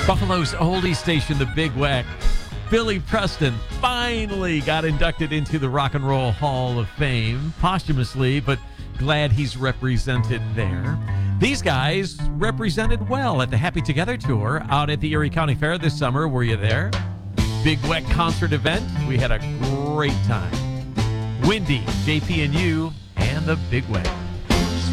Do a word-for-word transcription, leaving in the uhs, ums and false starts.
Buffalo's oldie station, the Big Weck. Billy Preston finally got inducted into the Rock and Roll Hall of Fame posthumously, but glad he's represented there. These guys represented well at the Happy Together Tour out at the Erie County Fair this summer. Were you there? Big Weck concert event. We had a great time. Windy, J P and you, and the Big Weck.